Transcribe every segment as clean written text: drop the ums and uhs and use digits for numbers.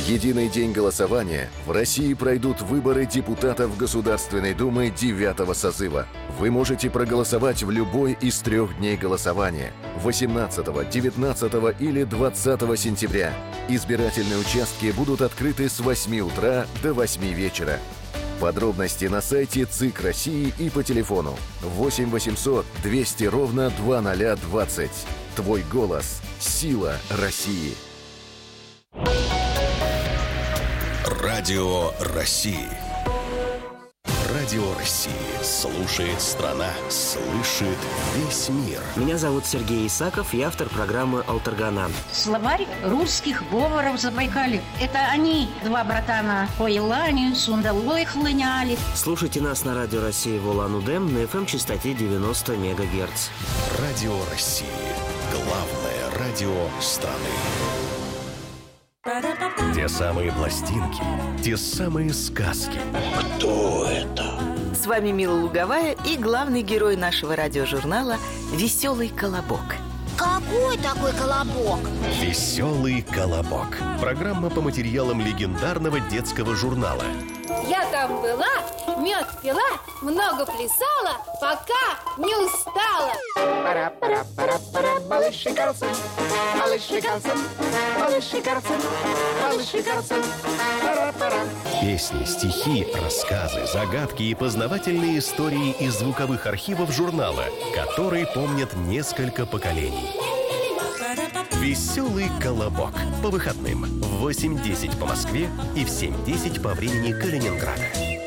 единый день голосования в России пройдут выборы депутатов Государственной Думы 9-го созыва. Вы можете проголосовать в любой из 3 дней голосования – 18, 19 или 20 сентября. Избирательные участки будут открыты с 8 утра до 8 вечера. Подробности на сайте ЦИК России и по телефону 8 800 200 ровно 2020. Твой голос – сила России. Радио России. Радио России. Слушает страна. Слышит весь мир. Меня зовут Сергей Исаков, я автор программы «Алтарганан». Словарь русских говоров Забайкалья. Это они, два братана по Елане, Сундалой хлыняли. Слушайте нас на Радио России в Улан-Удэ на FM-частоте 90 МГц. Радио России. Главное радио страны. Те самые пластинки, те самые сказки. Кто это? С вами Мила Луговая и главный герой нашего радиожурнала «Веселый колобок». Какой такой колобок? «Веселый колобок». Программа по материалам легендарного детского журнала. Я там была, мед пила, много плясала, пока не устала. Пара-пара-пара-пара, малыши Карлсон, малыши Карлсон, малыши Карлсон, малыши Карлсон, пара-пара. Песни, стихи, рассказы, загадки и познавательные истории из звуковых архивов журнала, который помнят несколько поколений. «Веселый колобок» по выходным в 8:10 по Москве и в 7:10 по времени Калининграда.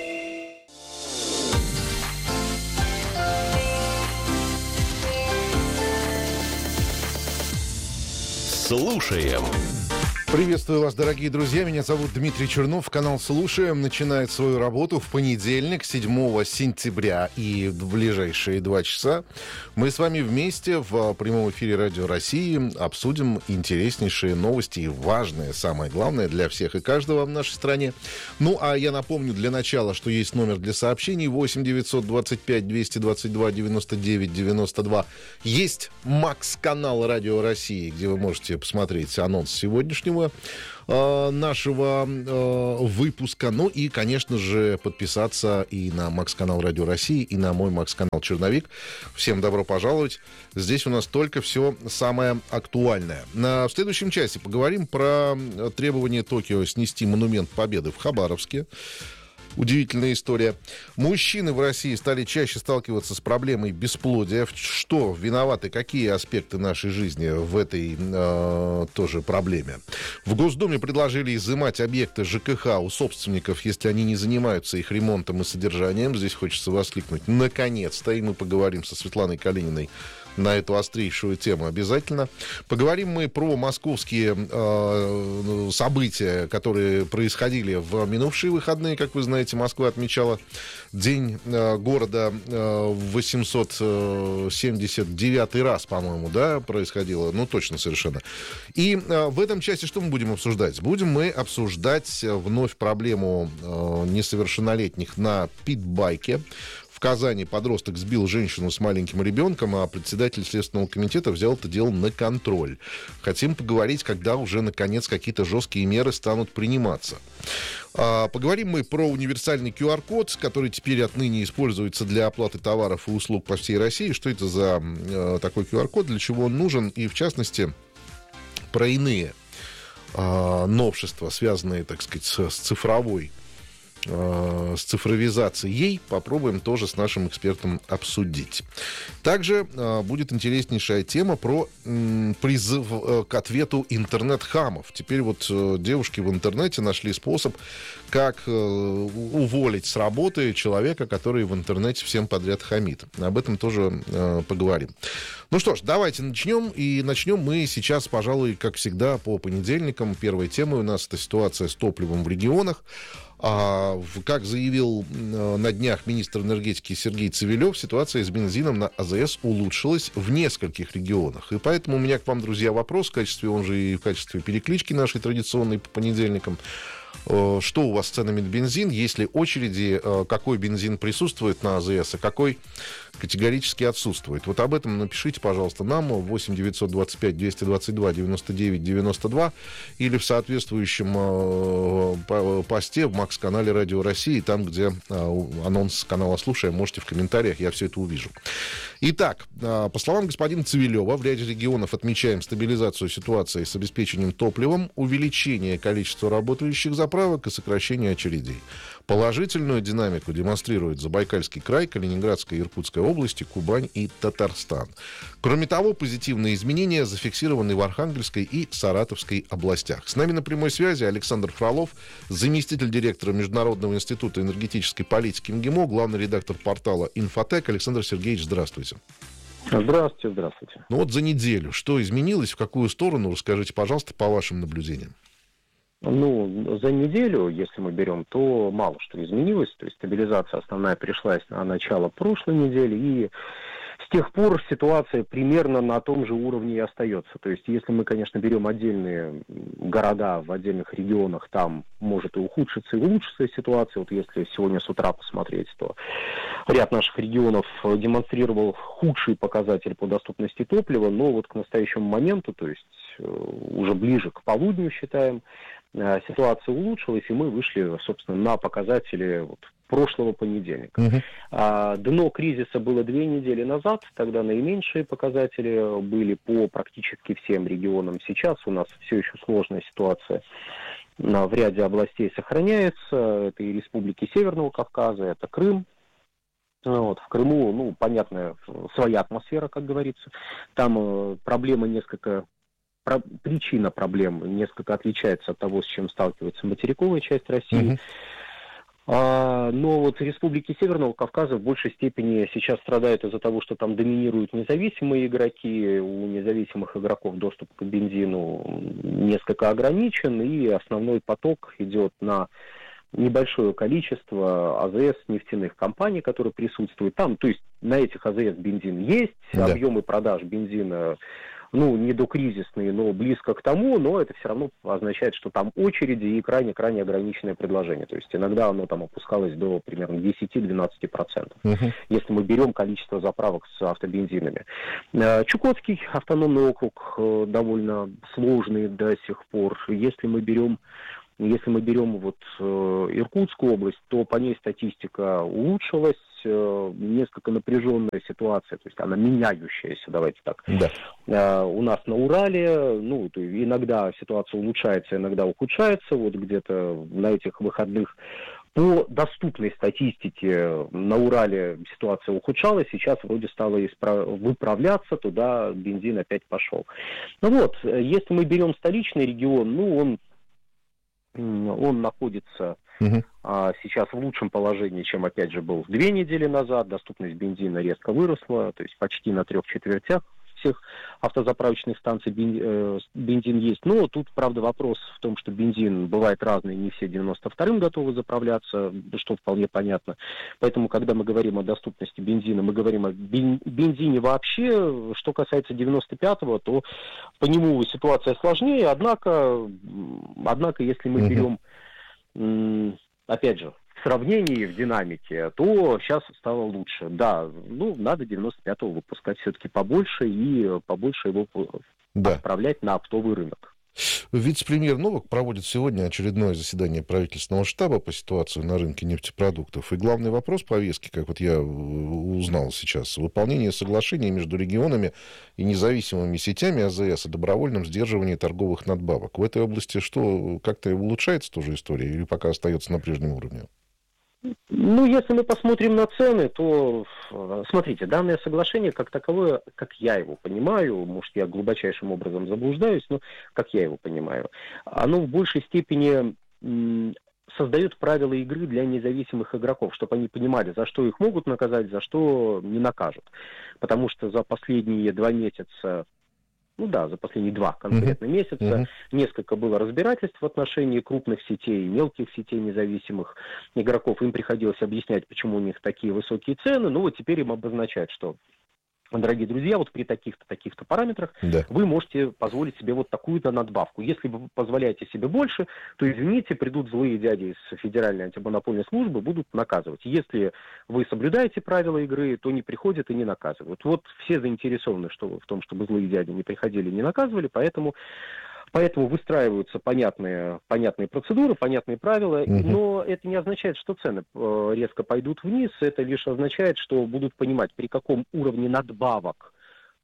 Слушаем. Приветствую вас, дорогие друзья. Меня зовут Дмитрий Чернов. Канал «Слушаем» начинает свою работу в понедельник, 7 сентября. И в ближайшие 2 часа мы с вами вместе в прямом эфире Радио России обсудим интереснейшие новости и важные, самое главное, для всех и каждого в нашей стране. Ну, а я напомню для начала, что есть номер для сообщений 8 925 222 99 92. Есть Макс-канал Радио России, где вы можете посмотреть анонс сегодняшнего нашего выпуска. Ну и, конечно же, подписаться и на Макс-канал Радио России, и на мой Макс-канал Черновик. Всем добро пожаловать. Здесь у нас только все самое актуальное. В следующем часе поговорим про требование Токио снести монумент Победы в Хабаровске. Удивительная история. Мужчины в России стали чаще сталкиваться с проблемой бесплодия. Что виноваты, какие аспекты нашей жизни в этой тоже проблеме? В Госдуме предложили изымать объекты ЖКХ у собственников, если они не занимаются их ремонтом и содержанием. Здесь хочется воскликнуть. Наконец-то. И мы поговорим со Светланой Калининой на эту острейшую тему обязательно. Поговорим мы про московские события, которые происходили в минувшие выходные. Как вы знаете, Москва отмечала День города 879 раз, по-моему, да, происходило. Ну, точно совершенно. И в этом части что мы будем обсуждать? Будем мы обсуждать вновь проблему несовершеннолетних на питбайке. В Казани подросток сбил женщину с маленьким ребенком, а председатель Следственного комитета взял это дело на контроль. Хотим поговорить, когда уже, наконец, какие-то жесткие меры станут приниматься. Поговорим мы про универсальный QR-код, который теперь отныне используется для оплаты товаров и услуг по всей России. Что это за такой QR-код, для чего он нужен, и, в частности, про иные новшества, связанные, так сказать, с цифровизацией, попробуем тоже с нашим экспертом обсудить. Также будет интереснейшая тема про призыв к ответу интернет-хамов. Теперь вот девушки в интернете нашли способ, как уволить с работы человека, который в интернете всем подряд хамит. Об этом тоже поговорим. Ну что ж, давайте начнем. И начнем мы сейчас, пожалуй, как всегда, по понедельникам. Первой темой у нас это ситуация с топливом в регионах. Как заявил на днях министр энергетики Сергей Цивилев, ситуация с бензином на АЗС улучшилась в нескольких регионах. И поэтому у меня к вам, друзья, вопрос в качестве, он же и в качестве переклички нашей традиционной по понедельникам. Что у вас с ценами на бензин? Есть ли очереди? Какой бензин присутствует на АЗС, а какой категорически отсутствует? Вот об этом напишите, пожалуйста, нам 8 925 222 99 92 или в соответствующем посте в Макс-канале Радио России, там, где анонс канала «Слушаем», можете в комментариях, я все это увижу. Итак, по словам господина Цивилева, в ряде регионов отмечаем стабилизацию ситуации с обеспечением топливом, увеличение количества работающих заправок и сокращение очередей. Положительную динамику демонстрируют Забайкальский край, Калининградская и Иркутская области, Кубань и Татарстан. Кроме того, позитивные изменения зафиксированы в Архангельской и Саратовской областях. С нами на прямой связи Александр Фролов, заместитель директора Международного института энергетической политики МГИМО, главный редактор портала «Инфотек». Александр Сергеевич, здравствуйте. Здравствуйте, здравствуйте. Ну вот за неделю что изменилось, в какую сторону, расскажите, пожалуйста, по вашим наблюдениям. Ну, за неделю, если мы берем, то мало что изменилось. То есть стабилизация основная пришлась на начало прошлой недели, и с тех пор ситуация примерно на том же уровне и остается. То есть если мы, конечно, берем отдельные города в отдельных регионах, там может и ухудшиться, и улучшиться ситуация. Вот если сегодня с утра посмотреть, то ряд наших регионов демонстрировал худший показатель по доступности топлива, но вот к настоящему моменту, то есть уже ближе к полудню, считаем, ситуация улучшилась, и мы вышли, собственно, на показатели прошлого понедельника. Дно кризиса было 2 недели назад, тогда наименьшие показатели были по практически всем регионам. Сейчас у нас все еще сложная ситуация в ряде областей сохраняется. Это и республики Северного Кавказа, это Крым. Вот, в Крыму, понятная своя атмосфера, как говорится. Там проблема несколько... Причина проблем несколько отличается от того, с чем сталкивается материковая часть России. Но вот республики Северного Кавказа в большей степени сейчас страдают из-за того, что там доминируют независимые игроки. У независимых игроков доступ к бензину несколько ограничен, и основной поток идет на небольшое количество АЗС нефтяных компаний, которые присутствуют там. То есть на этих АЗС бензин есть, объемы продаж бензина не докризисные, но близко к тому, но это все равно означает, что там очереди и крайне-крайне ограниченное предложение. То есть иногда оно там опускалось до примерно 10-12%, если мы берем количество заправок с автобензинами. Чукотский автономный округ довольно сложный до сих пор. Если мы берем Иркутскую область, то по ней статистика улучшилась, несколько напряженная ситуация, то есть она меняющаяся, давайте так. У нас на Урале, иногда ситуация улучшается, иногда ухудшается, вот где-то на этих выходных по доступной статистике на Урале ситуация ухудшалась, сейчас вроде стала выправляться, туда бензин опять пошел. Если мы берем столичный регион, он находится сейчас в лучшем положении, чем, опять же, был 2 недели назад. Доступность бензина резко выросла, то есть почти на 3/4 всех автозаправочных станций бензин есть. Но тут, правда, вопрос в том, что бензин бывает разный, не все 92-м готовы заправляться, что вполне понятно. Поэтому, когда мы говорим о доступности бензина, мы говорим о бензине вообще. Что касается 95-го, то по нему ситуация сложнее. Однако если мы берем, опять же, в сравнении, в динамике, то сейчас стало лучше. Да, надо 95-го выпускать все-таки побольше и побольше его отправлять на оптовый рынок. Вице-премьер Новак проводит сегодня очередное заседание правительственного штаба по ситуации на рынке нефтепродуктов. И главный вопрос повестки, как вот я узнал сейчас, выполнение соглашений между регионами и независимыми сетями АЗС о добровольном сдерживании торговых надбавок. В этой области что, как-то улучшается тоже история или пока остается на прежнем уровне? Если мы посмотрим на цены, то, смотрите, данное соглашение как таковое, как я его понимаю, может, я глубочайшим образом заблуждаюсь, но как я его понимаю, оно в большей степени создает правила игры для независимых игроков, чтобы они понимали, за что их могут наказать, за что не накажут. Потому что за последние 2 месяца... за последние 2 конкретно месяца несколько было разбирательств в отношении крупных сетей, мелких сетей независимых игроков. Им приходилось объяснять, почему у них такие высокие цены. Теперь им обозначают, что дорогие друзья, вот при таких-то параметрах вы можете позволить себе вот такую-то надбавку. Если вы позволяете себе больше, то, извините, придут злые дяди из Федеральной антимонопольной службы, будут наказывать. Если вы соблюдаете правила игры, то не приходят и не наказывают. Вот все заинтересованы в том, чтобы злые дяди не приходили и не наказывали, поэтому выстраиваются понятные процедуры, понятные правила, но это не означает, что цены резко пойдут вниз, это лишь означает, что будут понимать, при каком уровне надбавок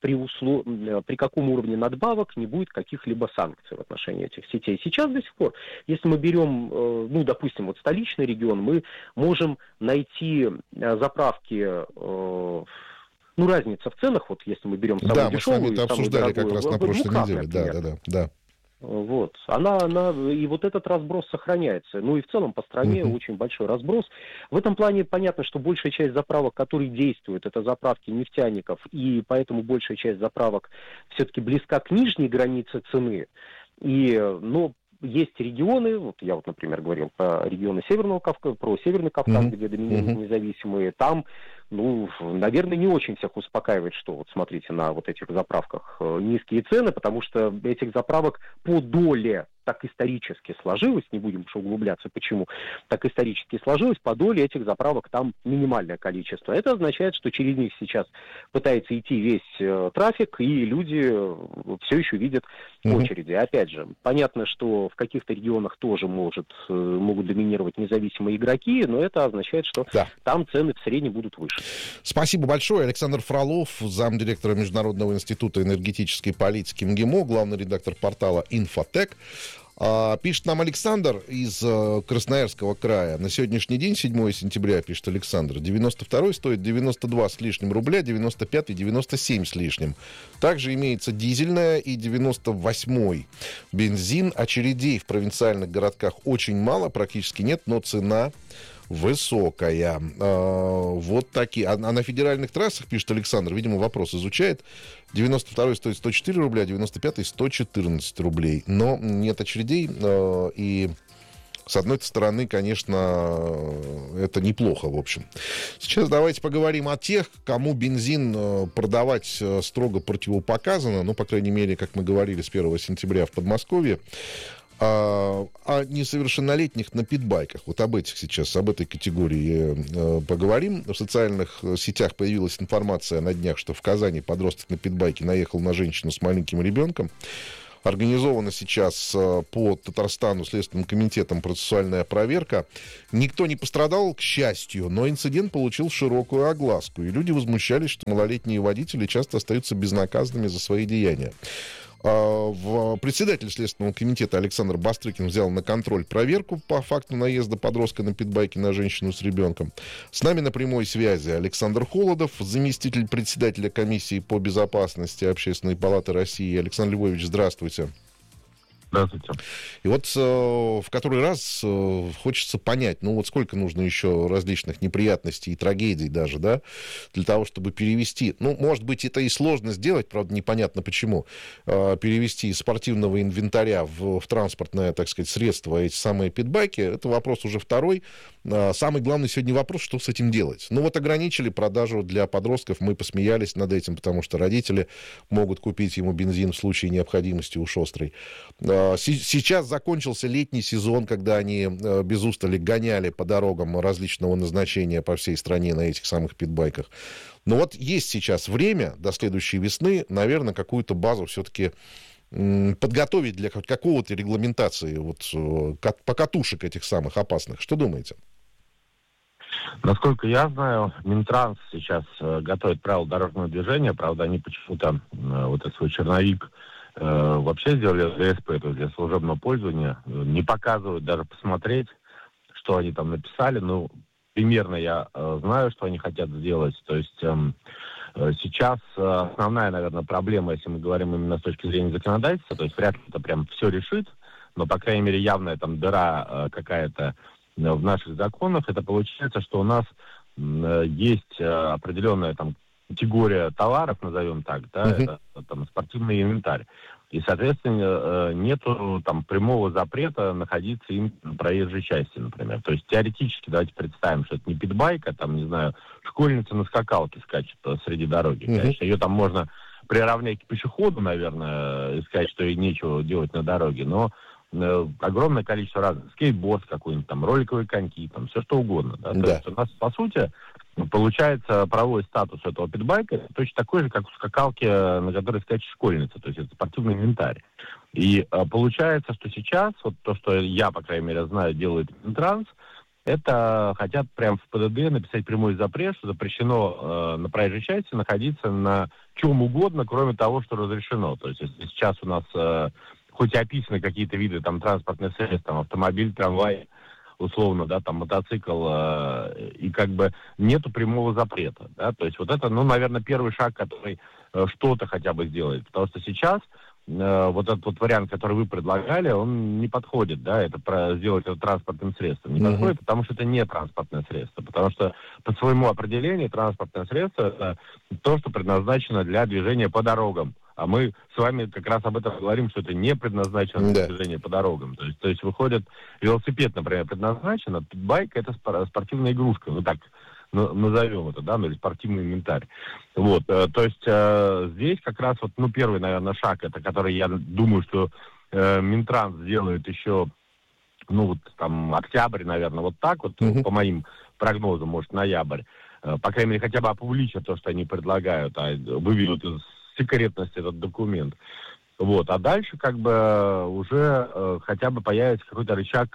не будет каких-либо санкций в отношении этих сетей. Сейчас до сих пор, если мы берем, допустим, вот столичный регион, мы можем найти заправки... разница в ценах, вот если мы берем самую дешевую... Да, мы с вами это обсуждали как раз на прошлой неделе. Да. Вот. И вот этот разброс сохраняется. Ну и в целом по стране очень большой разброс. В этом плане понятно, что большая часть заправок, которые действуют, это заправки нефтяников, и поэтому большая часть заправок все-таки близка к нижней границе цены. Но есть регионы, вот я например, говорил про регионы Северного Кавказа, про Северный Кавказ, где доминируют независимые, там, наверное, не очень всех успокаивает, что вот смотрите, на вот этих заправках низкие цены, потому что этих заправок по доле так исторически сложилось, не будем уж углубляться, почему, так исторически сложилось, по доле этих заправок там минимальное количество. Это означает, что через них сейчас пытается идти весь трафик, и люди все еще видят очереди. Опять же, понятно, что в каких-то регионах тоже могут доминировать независимые игроки, но это означает, что там цены в среднем будут выше. Спасибо большое. Александр Фролов, замдиректора Международного института энергетической политики МГИМО, главный редактор портала «Инфотек». Пишет нам Александр из Красноярского края. На сегодняшний день, 7 сентября, пишет Александр, 92-й стоит 92 с лишним рубля, 95-й 97 с лишним. Также имеется дизельная и 98-й бензин. Очередей в провинциальных городках очень мало, практически нет, но цена высокая. Вот такие. А на федеральных трассах, пишет Александр, видимо, вопрос изучает, 92-й стоит 104 рубля, 95-й 114 рублей. Но нет очередей, и с одной стороны, конечно, это неплохо, в общем. Сейчас давайте поговорим о тех, кому бензин продавать строго противопоказано, по крайней мере, как мы говорили, с 1 сентября в Подмосковье. О несовершеннолетних на питбайках. Вот об этой категории поговорим. В социальных сетях появилась информация на днях, что в Казани подросток на питбайке наехал на женщину с маленьким ребенком. Организована сейчас по Татарстану Следственным комитетом процессуальная проверка. Никто не пострадал, к счастью, но инцидент получил широкую огласку. И люди возмущались, что малолетние водители часто остаются безнаказанными за свои деяния. Председатель Следственного комитета Александр Бастрыкин взял на контроль проверку по факту наезда подростка на питбайке на женщину с ребенком. С нами на прямой связи Александр Холодов, заместитель председателя комиссии по безопасности Общественной палаты России. Александр Львович, здравствуйте. Здравствуйте. И вот в который раз хочется понять, сколько нужно еще различных неприятностей и трагедий даже, да, для того, чтобы перевести, может быть, это и сложно сделать, правда, непонятно почему, перевести из спортивного инвентаря в транспортное, так сказать, средство эти самые питбайки, это вопрос уже второй. Самый главный сегодня вопрос, что с этим делать. Ограничили продажу для подростков, мы посмеялись над этим, потому что родители могут купить ему бензин в случае необходимости уж острой. Сейчас закончился летний сезон, когда они без устали гоняли по дорогам различного назначения по всей стране на этих самых питбайках. Но есть сейчас время до следующей весны, наверное, какую-то базу все-таки подготовить для какого-то регламентации покатушек этих самых опасных. Что думаете? Насколько я знаю, Минтранс сейчас готовит правила дорожного движения. Правда, они почему-то этот свой черновик вообще сделали ДСП, то есть для служебного пользования. Не показывают даже посмотреть, что они там написали. Примерно я знаю, что они хотят сделать. То есть сейчас основная, наверное, проблема, если мы говорим именно с точки зрения законодательства, то есть вряд ли это прям все решит, но, по крайней мере, явная там дыра какая-то в наших законах, это получается, что у нас есть определенная там категория товаров, назовем так, да, это там спортивный инвентарь. И, соответственно, нету там прямого запрета находиться им на проезжей части, например. То есть теоретически давайте представим, что это не питбайк, а там, не знаю, школьница на скакалке скачет среди дороги. Конечно, ее там можно приравнять к пешеходу, наверное, и сказать, что ей нечего делать на дороге, но огромное количество разных, скейтборд какой-нибудь, там, роликовые коньки, там, все что угодно. Да? То есть у нас, по сути, получается, правовой статус этого питбайка точно такой же, как у скакалки, на которой скачет школьница, то есть это спортивный инвентарь. И получается, что сейчас, вот то, что я, по крайней мере, знаю, делает Минтранс, это хотят прям в ПДД написать прямой запрет, что запрещено на проезжей части находиться на чем угодно, кроме того, что разрешено. То есть если сейчас у нас хоть и описаны какие-то виды там транспортных средств, там автомобиль, трамвай, условно, да, там мотоцикл, и как бы нету прямого запрета, да, то есть вот это, ну, наверное, первый шаг, который что-то хотя бы сделает, потому что сейчас вот этот вот вариант, который вы предлагали, он не подходит, да, это сделать это транспортным средством, не подходит, потому что это не транспортное средство, потому что по своему определению транспортное средство это то, что предназначено для движения по дорогам. А мы с вами как раз об этом говорим, что это не предназначено для движения по дорогам. То есть выходит, велосипед, например, предназначен, а питбайк — это спортивная игрушка, ну так назовем это, да, ну или спортивный инвентарь. Вот, то есть здесь как раз вот, ну, первый, наверное, шаг, это который, я думаю, что Минтранс сделает еще, ну, вот там, октябрь, наверное, вот так вот, по моим прогнозам, может, ноябрь. По крайней мере, хотя бы опубличат то, что они предлагают, а выведут из секретности этот документ. Вот. А дальше как бы уже хотя бы появится какой-то рычаг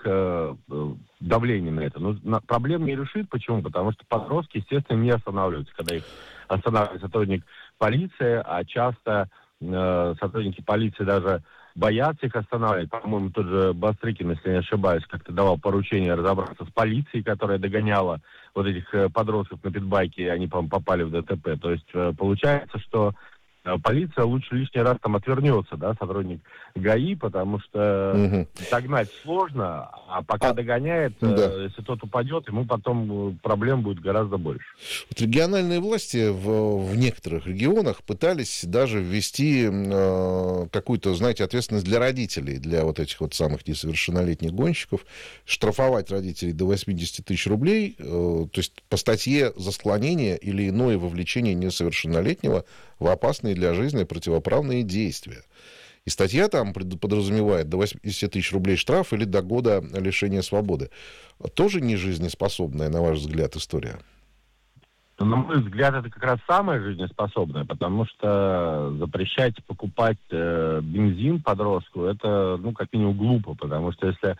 давления на это. Но проблему не решит. Почему? Потому что подростки, естественно, не останавливаются, когда их останавливает сотрудник полиции, а часто сотрудники полиции даже боятся их останавливать. По-моему, тот же Бастрыкин, если не ошибаюсь, как-то давал поручение разобраться с полицией, которая догоняла вот этих подростков на питбайке, и они, по-моему, попали в ДТП. То есть получается, что полиция лучше лишний раз там отвернется, да, сотрудник ГАИ, потому что догнать сложно, а пока догоняет, если тот упадет, ему потом проблем будет гораздо больше. Вот региональные власти в некоторых регионах пытались даже ввести какую-то, знаете, ответственность для родителей, для вот этих вот самых несовершеннолетних гонщиков, штрафовать родителей до 80 тысяч рублей, то есть по статье за склонение или иное вовлечение несовершеннолетнего в опасные для жизни противоправные действия. И статья там подразумевает до 80 тысяч рублей штраф или до года лишения свободы. Тоже не жизнеспособная, на ваш взгляд, история? На мой взгляд, это как раз самое жизнеспособное, потому что запрещать покупать бензин подростку, это, ну, как минимум, глупо, потому что если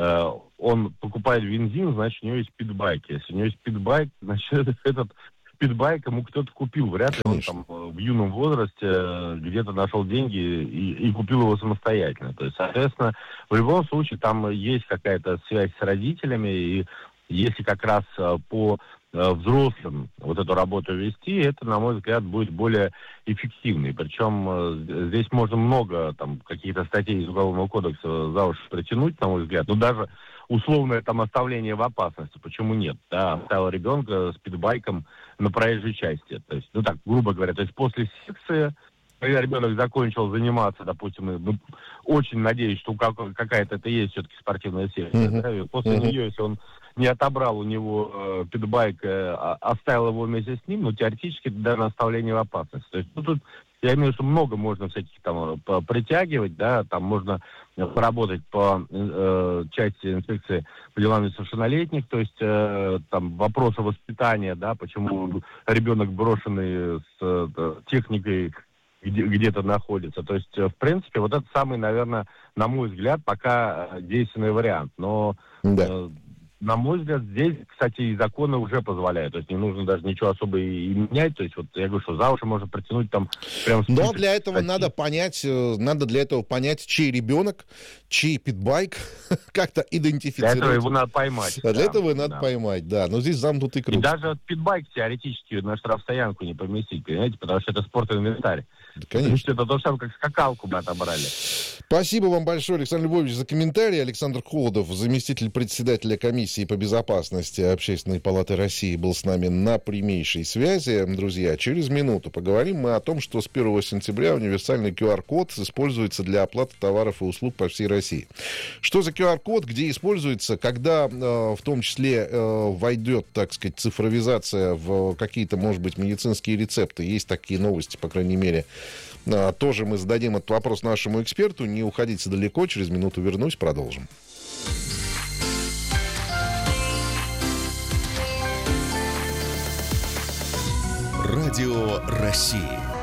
он покупает бензин, значит, у него есть питбайк. Если у него есть питбайк, значит, этот питбайк ему кто-то купил. Вряд ли он там в юном возрасте где-то нашел деньги и купил его самостоятельно. То есть, соответственно, в любом случае там есть какая-то связь с родителями, и если как раз по взрослым вот эту работу вести, это, на мой взгляд, будет более эффективно. Причем здесь можно много там каких-то статей из Уголовного кодекса за уши притянуть, на мой взгляд. Но даже условное там оставление в опасности, почему нет? Да, оставил ребенка с питбайком на проезжей части. То есть, ну так, грубо говоря, то есть после секции, когда ребенок закончил заниматься, допустим, ну, очень надеюсь, что какая-то это есть все-таки спортивная секция, да, и после нее, если он не отобрал у него питбайк, оставил его вместе с ним, но теоретически это даже оставление в опасности. То есть, ну, тут, я имею в виду, что много можно всяких там притягивать, да, там можно поработать по части инспекции по делам несовершеннолетних, то есть там вопросы воспитания, да, почему ребенок брошенный с техникой где-то находится. То есть, в принципе, вот это самый, наверное, на мой взгляд, пока действенный вариант. Но на мой взгляд, здесь, кстати, и законы уже позволяют. То есть не нужно даже ничего особо и менять. То есть вот я говорю, что за уши можно притянуть там прям... Но для этого надо для этого понять, чей ребенок, чей питбайк, как-то идентифицировать. Для этого его надо поймать. Для этого надо поймать, да. Но здесь замкнутый круг. И даже питбайк теоретически на штрафстоянку не поместить, понимаете, потому что это спортивный инвентарь. Да, конечно. Это то же самое, как скакалку бы отобрали. Спасибо вам большое, Александр Львович, за комментарий. Александр Холодов, заместитель председателя комиссии комиссии по безопасности Общественной палаты России был с нами на прямейшей связи. Друзья, через минуту поговорим мы о том, что с 1 сентября универсальный QR-код используется для оплаты товаров и услуг по всей России. Что за QR-код, где используется, когда в том числе войдет, так сказать, цифровизация в какие-то, может быть, медицинские рецепты. Есть такие новости, по крайней мере. Тоже мы зададим этот вопрос нашему эксперту. Не уходите далеко, через минуту вернусь, продолжим. Радио России.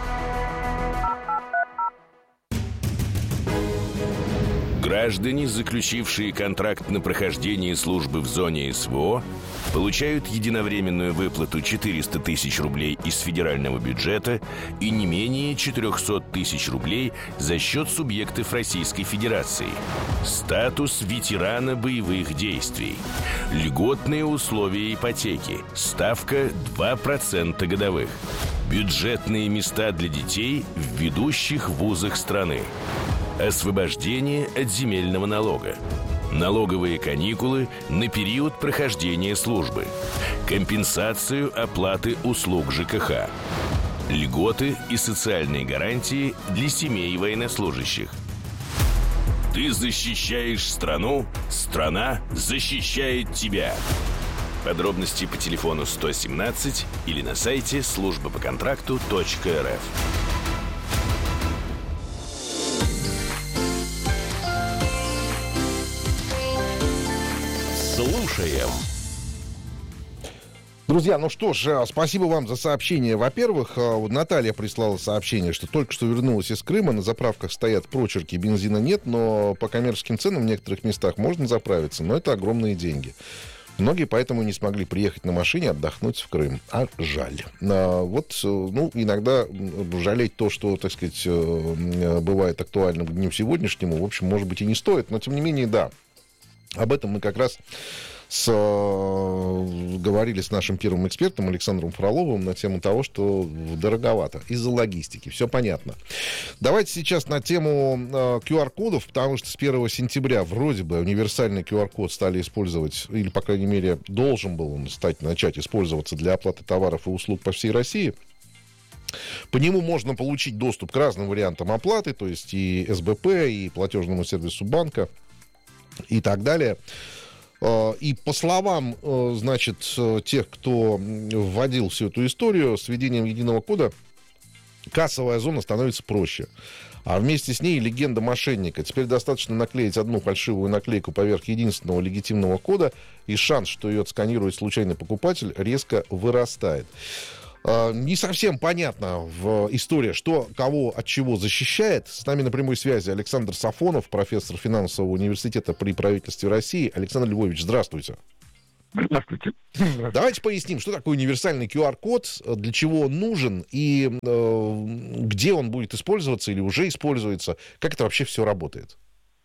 Граждане, заключившие контракт на прохождение службы в зоне СВО, получают единовременную выплату 400 тысяч рублей из федерального бюджета и не менее 400 тысяч рублей за счет субъектов Российской Федерации. Статус ветерана боевых действий. Льготные условия ипотеки. Ставка 2% годовых. Бюджетные места для детей в ведущих вузах страны. Освобождение от земельного налога. Налоговые каникулы на период прохождения службы. Компенсацию оплаты услуг ЖКХ. Льготы и социальные гарантии для семей военнослужащих. Ты защищаешь страну, страна защищает тебя. Подробности по телефону 117 или на сайте службапоконтракту.рф. Слушаем. Друзья, ну что ж, спасибо вам за сообщение. Во-первых, Наталья прислала сообщение, что только что вернулась из Крыма, на заправках стоят прочерки, бензина нет, но по коммерческим ценам в некоторых местах можно заправиться, но это огромные деньги. Многие поэтому не смогли приехать на машине отдохнуть в Крым. А жаль. Вот, ну, иногда жалеть то, что, так сказать, бывает актуальным к дню сегодняшнему, в общем, может быть, и не стоит, но, тем не менее, да. Об этом мы как раз говорили с нашим первым экспертом Александром Фроловым на тему того, что дороговато из-за логистики. Все понятно. Давайте сейчас на тему QR-кодов, потому что с 1 сентября вроде бы универсальный QR-код стали использовать, или, по крайней мере, должен был он начать использоваться для оплаты товаров и услуг по всей России. По нему можно получить доступ к разным вариантам оплаты, то есть и СБП, и платежному сервису банка, и так далее. И по словам, значит, тех, кто вводил всю эту историю, с введением единого кода кассовая зона становится проще. А вместе с ней легенда мошенника. Теперь достаточно наклеить одну фальшивую наклейку поверх единственного легитимного кода, и шанс, что ее отсканирует случайный покупатель, резко вырастает. Не совсем понятна история, что кого от чего защищает. С нами на прямой связи Александр Сафонов, профессор финансового университета при правительстве России. Александр Львович, здравствуйте. Здравствуйте. Давайте поясним, что такое универсальный QR-код, для чего он нужен и где он будет использоваться или уже используется, как это вообще все работает.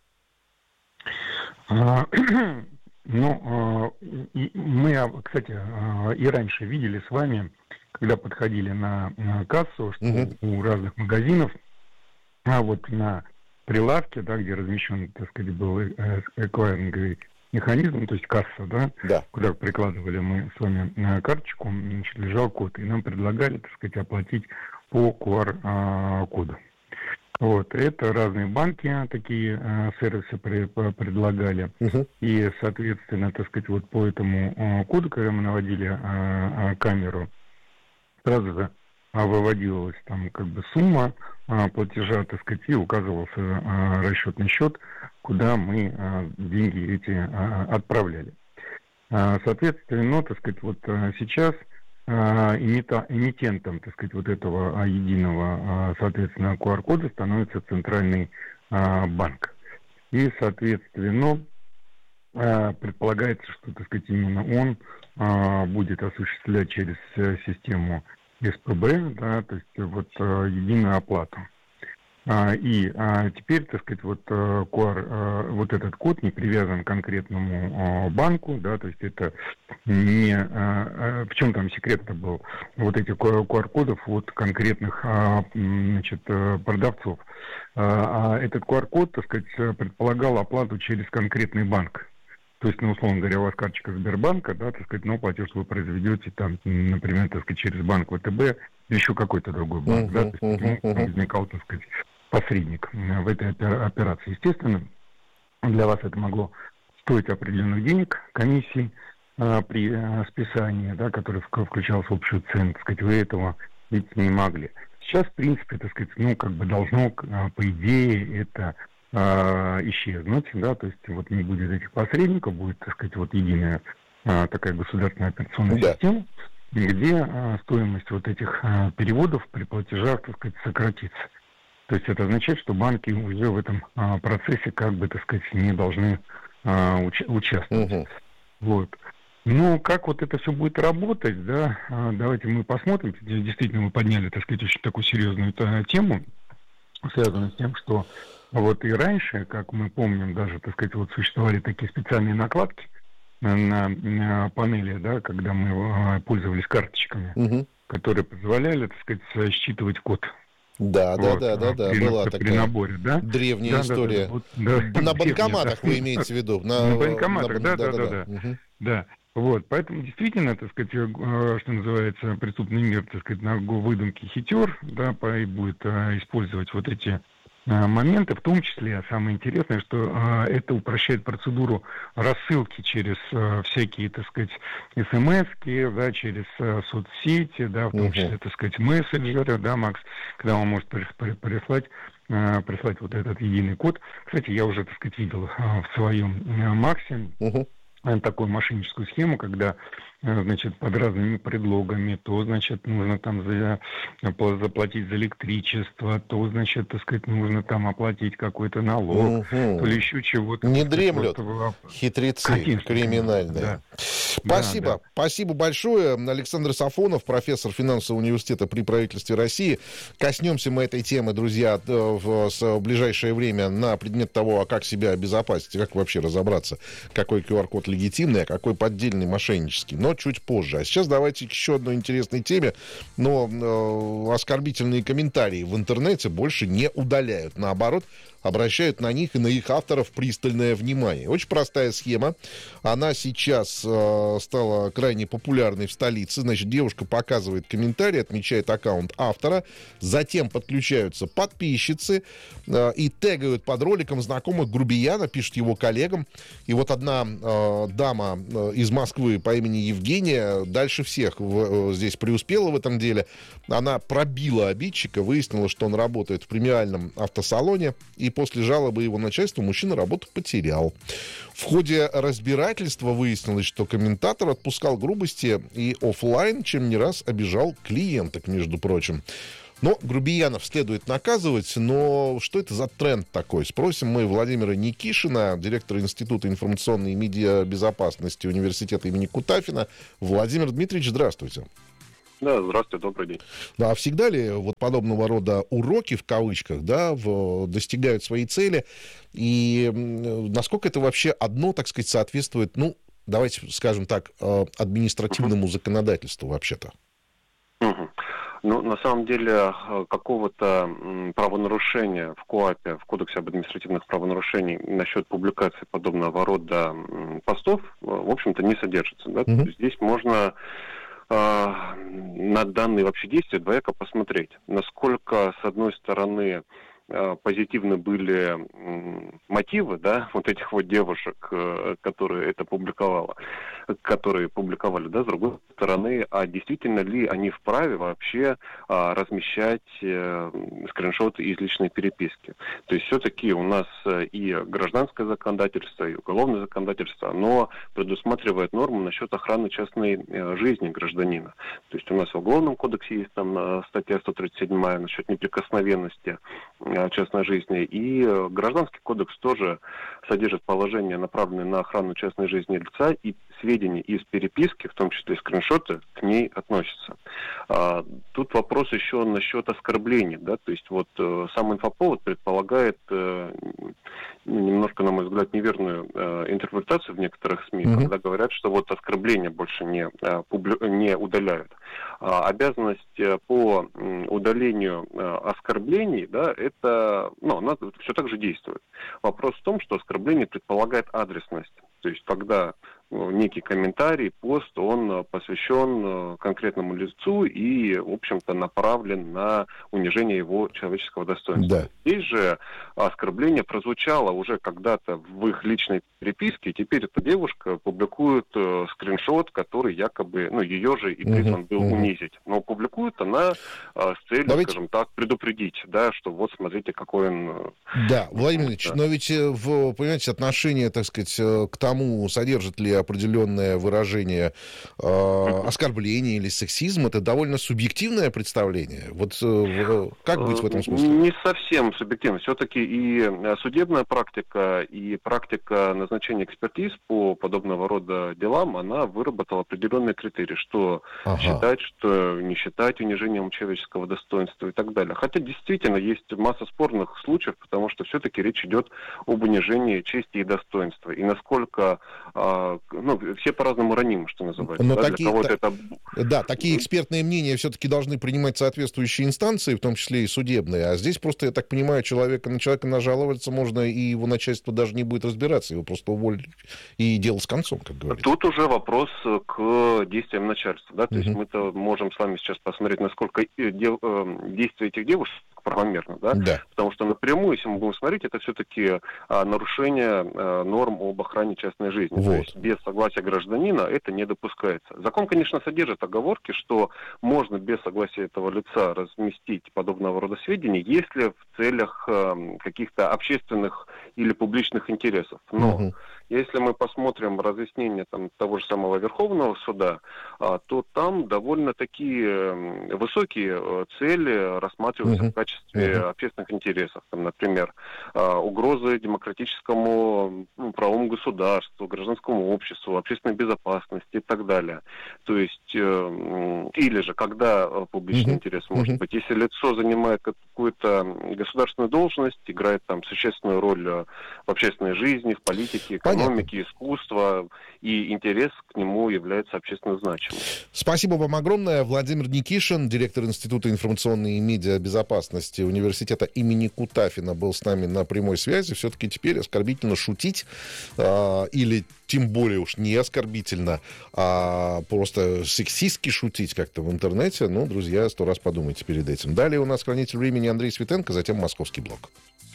Ну, мы, кстати, и раньше видели с вами, когда подходили на кассу, что у разных магазинов, вот на прилавке, да, где размещен, так сказать, был эквайринговый механизм, то есть касса, да, куда прикладывали мы с вами карточку, значит, лежал код, и нам предлагали, так сказать, оплатить по QR-коду. Вот, это разные банки такие сервисы предлагали. И, соответственно, так сказать, вот по этому коду, когда мы наводили камеру, сразу же выводилась там как бы сумма платежа, так сказать, и указывался расчетный счет, куда мы деньги эти отправляли. Соответственно, так сказать, вот сейчас эмитентом, так сказать, вот этого единого, соответственно, QR-кода становится Центральный банк. И, соответственно, предполагается, что, так сказать, именно он будет осуществлять через систему СПБ, да, то есть вот единую оплату. И теперь, так сказать, вот QR, вот этот код не привязан к конкретному банку, да, то есть это не... В чем там секрет-то был? Вот этих QR-кодов от конкретных, значит, продавцов. А этот QR-код, так сказать, предполагал оплату через конкретный банк. То есть, ну, условно говоря, у вас карточка Сбербанка, да, так сказать, но платеж вы произведете там, например, так сказать, через банк ВТБ или еще какой-то другой банк, да, то есть возникал, так сказать, посредник в этой операции. Естественно, для вас это могло стоить определенных денег, комиссий при списании, да, который включался в общую цену, так сказать, вы этого видеть не могли. Сейчас, в принципе, так сказать, ну, как бы должно, по идее, это исчезнуть, да, то есть вот не будет этих посредников, будет, так сказать, вот единая такая государственная операционная система, где стоимость вот этих переводов при платежах, так сказать, сократится. То есть это означает, что банки уже в этом процессе как бы, так сказать, не должны участвовать. Вот. Ну, как вот это все будет работать, да, давайте мы посмотрим. Действительно, мы подняли, так сказать, очень такую серьезную тему, связанную с тем, что вот и раньше, как мы помним, даже, так сказать, вот существовали такие специальные накладки на панели, да, когда мы пользовались карточками, которые позволяли, так сказать, считывать код. Да, вот, была при такая наборе, да? древняя история. На банкоматах вы имеете в виду? На банкоматах, да. Вот, поэтому действительно, так сказать, что называется, преступный мир, так сказать, на выдумке хитер, да, и будет использовать вот эти моменты, в том числе, самое интересное, что это упрощает процедуру рассылки через всякие, так сказать, смс-ки, да, через соцсети, да, в том числе, так сказать, мессенджеры, да, Макс, когда он может прислать вот этот единый код. Кстати, я уже, так сказать, видел в своем Максе такую мошенническую схему, когда, значит, под разными предлогами, то, значит, нужно там заплатить за электричество, то, значит, так сказать, нужно там оплатить какой-то налог, то ли еще чего-то. Не дремлют хитрецы криминальные. Да. Спасибо. Спасибо большое. Александр Сафонов, профессор финансового университета при правительстве России. Коснемся мы этой темы, друзья, в ближайшее время на предмет того, а как себя обезопасить, как вообще разобраться, какой QR-код легитимный, а какой поддельный, мошеннический. Но чуть позже. А сейчас давайте к еще одной интересной теме. Но оскорбительные комментарии в интернете больше не удаляют. Наоборот, обращают на них и на их авторов пристальное внимание. Очень простая схема. Она сейчас стала крайне популярной в столице. Значит, девушка показывает комментарий, отмечает аккаунт автора. Затем подключаются подписчицы и тегают под роликом знакомых грубияна, пишет его коллегам. И вот одна дама из Москвы по имени Евгения дальше всех здесь преуспела в этом деле. Она пробила обидчика, выяснила, что он работает в премиальном автосалоне, и после жалобы его начальства мужчина работу потерял. В ходе разбирательства выяснилось, что комментатор отпускал грубости и офлайн, чем не раз обижал клиенток, между прочим. Но грубиянов следует наказывать, но что это за тренд такой? Спросим мы Владимира Никишина, директора Института информационной и медиабезопасности Университета имени Кутафина. Владимир Дмитриевич, здравствуйте. Да, здравствуйте, добрый день. Да, а всегда ли вот подобного рода уроки, в кавычках, да, достигают своей цели? И насколько это вообще одно, так сказать, соответствует, ну, давайте скажем так, административному законодательству вообще-то? Ну, на самом деле, какого-то правонарушения в КоАПе, в Кодексе об административных правонарушениях насчет публикации подобного рода постов, в общем-то, не содержится. Да? Здесь можно на данные вообще действия двояко посмотреть, насколько, с одной стороны, позитивны были мотивы, да, вот этих вот девушек, которые это публиковали, да, с другой стороны, а действительно ли они вправе вообще размещать скриншоты из личной переписки. То есть все-таки у нас и гражданское законодательство, и уголовное законодательство, оно предусматривает норму насчет охраны частной жизни гражданина. То есть у нас в Уголовном кодексе есть там статья 137 насчет неприкосновенности частной жизни, и Гражданский кодекс тоже содержит положения, направленные на охрану частной жизни лица, и сведения из переписки, в том числе скриншоты, к ней относятся. Тут вопрос еще насчет оскорблений, да, то есть вот сам инфоповод предполагает немножко, на мой взгляд, неверную интерпретацию в некоторых СМИ, когда говорят, что вот оскорбления больше не удаляют. обязанность по удалению оскорблений, да, это, она все так же действует. Вопрос в том, что оскорбление предполагает адресность. То есть, когда некий комментарий, пост, он посвящен конкретному лицу и, в общем-то, направлен на унижение его человеческого достоинства. Да. Здесь же оскорбление прозвучало уже когда-то в их личной переписке, и теперь эта девушка публикует скриншот, который якобы, ее же и призван был унизить. Но публикует она с целью, скажем так, предупредить, да, что вот смотрите, какой он... Да, Владимир Ильич, но ведь, понимаете, отношение, так сказать, к тому, содержит ли определенное выражение оскорбления или сексизм, это довольно субъективное представление. Вот как быть в этом смысле? Не совсем субъективно. Все-таки и судебная практика, и практика назначения экспертиз по подобного рода делам, она выработала определенные критерии, что считать, что не считать унижением человеческого достоинства и так далее. Хотя действительно есть масса спорных случаев, потому что все-таки речь идет об унижении чести и достоинства. И насколько все по-разному ранимы, что называется. Но такие экспертные мнения все-таки должны принимать соответствующие инстанции, в том числе и судебные. А здесь просто, я так понимаю, на человека нажаловаться можно, и его начальство даже не будет разбираться, его просто уволят, и дело с концом, как говорится. Тут уже вопрос к действиям начальства. Да? То есть мы-то можем с вами сейчас посмотреть, насколько действия этих девушек правомерно, да? Да. Потому что напрямую, если мы будем смотреть, это все-таки нарушение норм об охране частной жизни. Вот. То есть без согласия гражданина это не допускается. Закон, конечно, содержит оговорки, что можно без согласия этого лица разместить подобного рода сведения, если в целях каких-то общественных или публичных интересов. Но если мы посмотрим разъяснение того же самого Верховного суда, то там довольно такие высокие цели рассматриваются в качестве общественных интересов. Например, угрозы демократическому правовому государству, гражданскому обществу, общественной безопасности и так далее. То есть, или же, когда публичный интерес может быть, если лицо занимает какую-то государственную должность, играет существенную роль в общественной жизни, в политике, экономике, искусства, и интерес к нему является общественно значимым. Спасибо вам огромное. Владимир Никишин, директор Института информационной и медиабезопасности университета имени Кутафина, был с нами на прямой связи. Все-таки теперь оскорбительно шутить, или тем более уж не оскорбительно, а просто сексистски шутить как-то в интернете. Друзья, 100 раз подумайте перед этим. Далее у нас хранитель времени Андрей Светенко, затем Московский блок.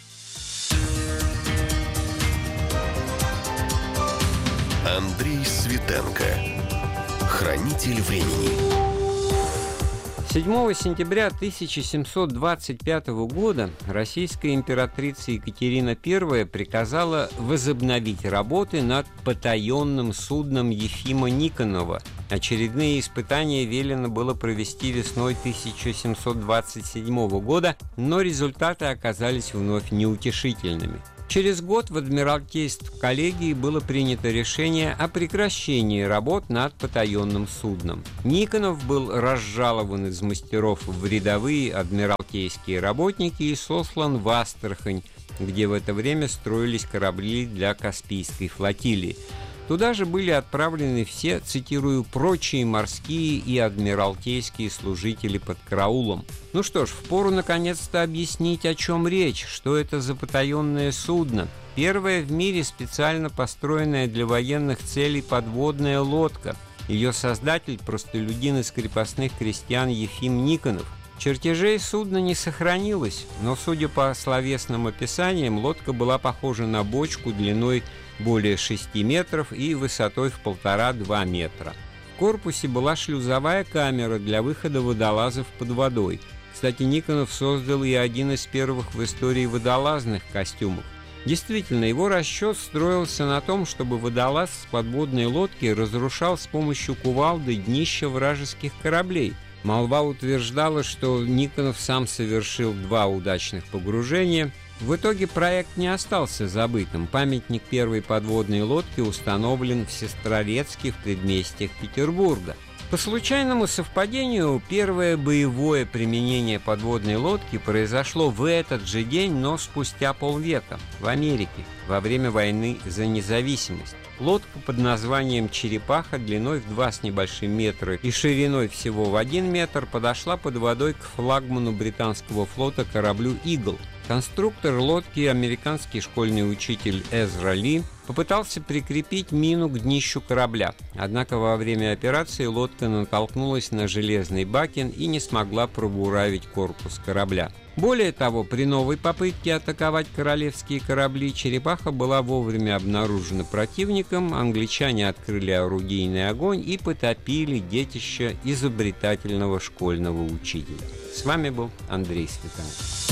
Андрей Светенко. Хранитель времени. 7 сентября 1725 года российская императрица Екатерина I приказала возобновить работы над потаенным судном Ефима Никонова. Очередные испытания велено было провести весной 1727 года, но результаты оказались вновь неутешительными. Через год в Адмиралтейств коллегии было принято решение о прекращении работ над потаенным судном. Никонов был разжалован из мастеров в рядовые адмиралтейские работники и сослан в Астрахань, где в это время строились корабли для Каспийской флотилии. Туда же были отправлены все, цитирую, «прочие морские и адмиралтейские служители под караулом». Ну что ж, впору наконец-то объяснить, о чем речь, что это за потаенное судно. Первая в мире специально построенная для военных целей подводная лодка. Ее создатель – простолюдин из крепостных крестьян Ефим Никонов. Чертежей судна не сохранилось, но, судя по словесным описаниям, лодка была похожа на бочку длиной более 6 метров и высотой в 1,5-2 метра. В корпусе была шлюзовая камера для выхода водолазов под водой. Кстати, Никонов создал и один из первых в истории водолазных костюмов. Действительно, его расчет строился на том, чтобы водолаз с подводной лодки разрушал с помощью кувалды днища вражеских кораблей. Молва утверждала, что Никонов сам совершил 2 удачных погружения. В итоге проект не остался забытым. Памятник первой подводной лодки установлен в Сестрорецке в предместьях Петербурга. По случайному совпадению, первое боевое применение подводной лодки произошло в этот же день, но спустя полвека, в Америке, во время войны за независимость. Лодка под названием «Черепаха» длиной в 2 с небольшим метра и шириной всего в 1 метр подошла под водой к флагману британского флота кораблю «Игл». Конструктор лодки, американский школьный учитель Эзра Ли, попытался прикрепить мину к днищу корабля. Однако во время операции лодка натолкнулась на железный бакен и не смогла пробуравить корпус корабля. Более того, при новой попытке атаковать королевские корабли «Черепаха» была вовремя обнаружена противником, англичане открыли орудийный огонь и потопили детище изобретательного школьного учителя. С вами был Андрей Светанов.